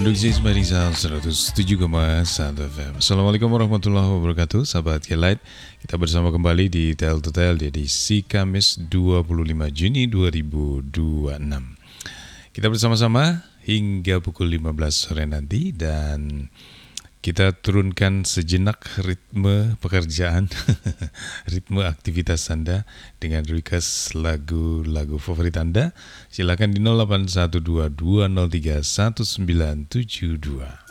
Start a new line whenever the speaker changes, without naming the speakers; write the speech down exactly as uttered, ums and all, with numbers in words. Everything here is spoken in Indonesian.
Produksi Ismarizal seratus tujuh koma satu F M. Assalamualaikum warahmatullahi wabarakatuh. Sahabat K-Light, kita bersama kembali di Tel to Tel di edisi Kamis dua puluh lima Juni dua ribu dua puluh enam. Kita bersama-sama hingga pukul lima belas sore nanti, dan kita turunkan sejenak ritme pekerjaan, ritme aktivitas Anda dengan request lagu-lagu favorit Anda. Silakan di nol delapan satu dua dua nol tiga satu sembilan tujuh dua.